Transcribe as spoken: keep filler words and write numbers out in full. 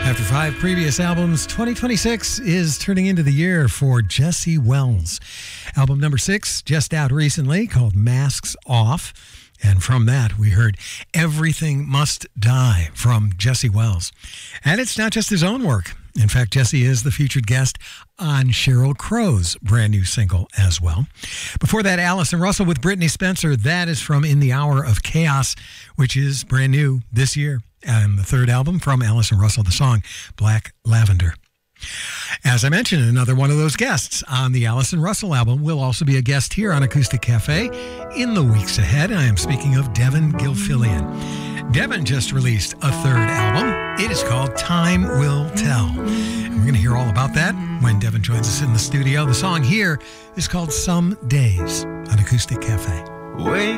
After five previous albums, twenty twenty-six is turning into the year for Jesse Wells. Album number six, just out recently, called Masks Off. And from that, we heard Everything Must Die from Jesse Wells. And it's not just his own work. In fact, Jesse is the featured guest on Sheryl Crow's brand new single as well. Before that, Allison Russell with Brittany Spencer. That is from In the Hour of Chaos, which is brand new this year. And the third album from Allison Russell, the song Black Lavender. As I mentioned, another one of those guests on the Allison Russell album will also be a guest here on Acoustic Cafe in the weeks ahead. I am speaking of Devin Gilfillian. Devin just released a third album. It is called Time Will Tell. And we're going to hear all about that when Devin joins us in the studio. The song here is called Some Days on Acoustic Cafe. Wait.